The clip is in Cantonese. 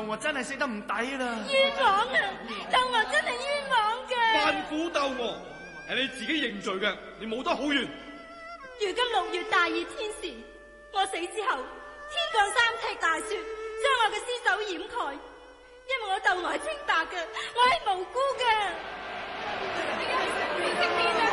鬥我真係死得唔抵啦！ 冤枉啊！鬥我真係冤枉嘅。 萬古鬥我係你自己認罪嘅，你冇得好怨。 如今6月大熱天時，我死之後，天降3尺大雪，將我嘅屍首掩蓋。因為我鬥我係清白嘅，我係無辜嘅。